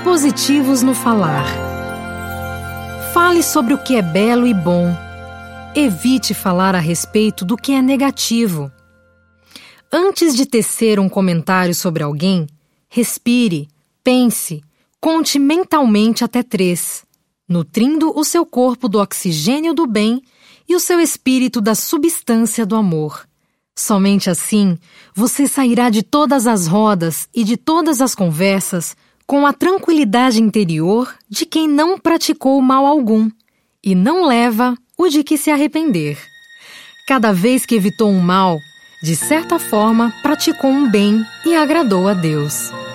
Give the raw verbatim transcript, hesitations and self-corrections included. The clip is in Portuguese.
Positivos no falar. Fale sobre o que é belo e bom. Evite falar a respeito do que é negativo. Antes de tecer um comentário sobre alguém, respire, pense, conte mentalmente até três, nutrindo o seu corpo do oxigênio do bem e o seu espírito da substância do amor. Somente assim, você sairá de todas as rodas e de todas as conversas com a tranquilidade interior de quem não praticou mal algum e não leva o de que se arrepender. Cada vez que evitou um mal, de certa forma praticou um bem e agradou a Deus.